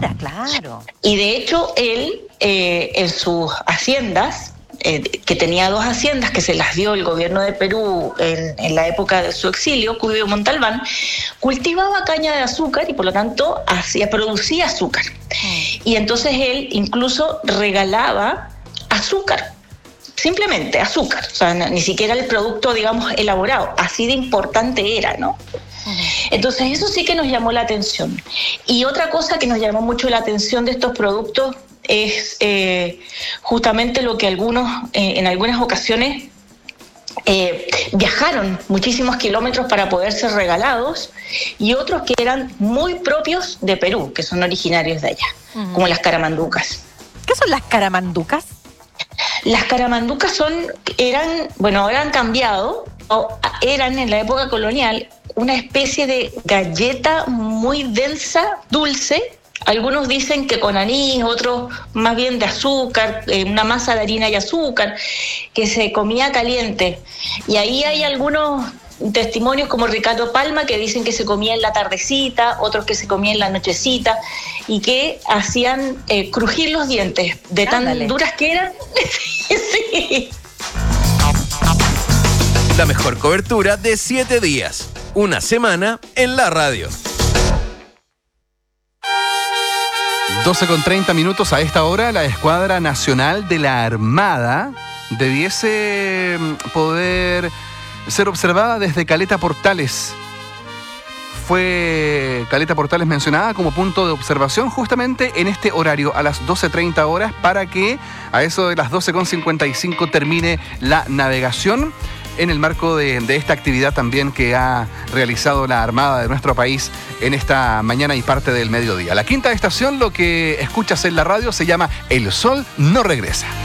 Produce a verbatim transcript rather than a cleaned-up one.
cara, claro. Y de hecho, él, eh, en sus haciendas, eh, que tenía dos haciendas que se las dio el gobierno de Perú en, en la época de su exilio, Cuyo Montalbán, cultivaba caña de azúcar y por lo tanto hacía, producía azúcar. Y entonces él incluso regalaba azúcar, simplemente azúcar, o sea, ni siquiera el producto, digamos, elaborado, así de importante era, ¿no? Entonces eso sí que nos llamó la atención. Y otra cosa que nos llamó mucho la atención de estos productos es eh, justamente lo que algunos, eh, en algunas ocasiones, eh, viajaron muchísimos kilómetros para poder ser regalados, y otros que eran muy propios de Perú, que son originarios de allá, uh-huh. como las caramanducas. ¿Qué son las caramanducas? Las caramanducas son, eran, bueno, ahora han cambiado, o eran en la época colonial una especie de galleta muy densa, dulce. Algunos dicen que con anís, otros más bien de azúcar, eh, una masa de harina y azúcar, que se comía caliente. Y ahí hay algunos testimonios como Ricardo Palma que dicen que se comía en la tardecita, otros que se comía en la nochecita, y que hacían eh, crujir los dientes de tan Ándale. duras que eran. Sí. La mejor cobertura de siete días, una semana en la radio. doce con treinta minutos a esta hora. La Escuadra Nacional de la Armada debiese poder ser observada desde Caleta Portales. Fue Caleta Portales mencionada como punto de observación justamente en este horario a las doce treinta horas, para que a eso de las doce con cincuenta y cinco termine la navegación, en el marco de, de esta actividad también que ha realizado la Armada de nuestro país en esta mañana y parte del mediodía. La quinta estación, lo que escuchas en la radio, se llama El Sol No Regresa.